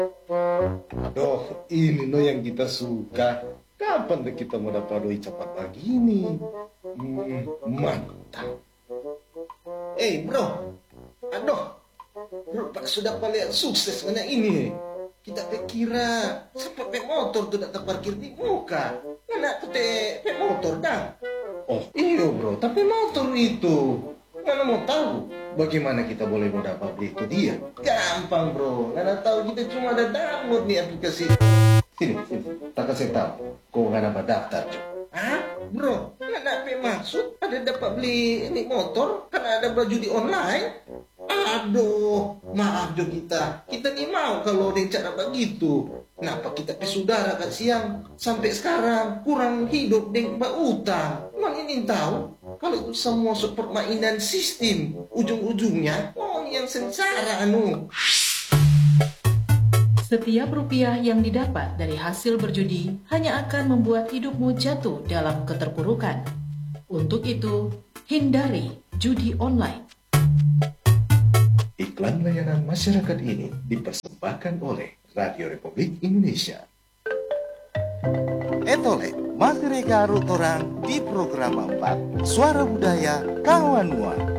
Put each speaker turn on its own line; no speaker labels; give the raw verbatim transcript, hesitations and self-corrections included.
Aduh, ini no yang kita suka. Kapan deh kita mau dapat doi cepat begini? Hmm, mantap. Eh bro, aduh, bro, Pak sudah paling sukses mana ini? Kita kira sampai pe motor tuh tak terparkir di muka. Mana te pe motor dah? Oh iya bro, tapi motor itu. Mana mau tahu bagaimana kita boleh mau dapat beli itu dia? Gampang bro, mana tahu kita cuma ada download nih aplikasi. Sini, sini, tak kasih tahu. Kau nggak dapat daftar. Hah? Bro, nggak dapat maksud ada dapat beli ini motor karena ada baju di online? Aduh, maaf jo kita. Kita nih mau kalau ada yang cara begitu. Kenapa kita pe saudara kan siang sampai sekarang kurang hidup dengan utang? Man ini tahu kalau itu semua permainan sistem ujung-ujungnya oh yang sengsara anu.
Setiap rupiah yang didapat dari hasil berjudi hanya akan membuat hidupmu jatuh dalam keterpurukan. Untuk itu, hindari judi online.
Iklan layanan masyarakat ini dipersembahkan oleh Radio Republik Indonesia.
Etole, masih reka orang di program empat Suara Budaya Kawan Mua.